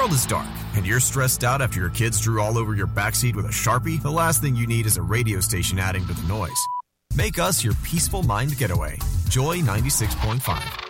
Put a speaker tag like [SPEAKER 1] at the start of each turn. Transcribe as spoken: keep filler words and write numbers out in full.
[SPEAKER 1] world is dark and you're stressed out after your kids drew all over your backseat with a Sharpie, the last thing you need is a radio station adding to the noise. Make us your peaceful mind getaway. Joy ninety-six point five.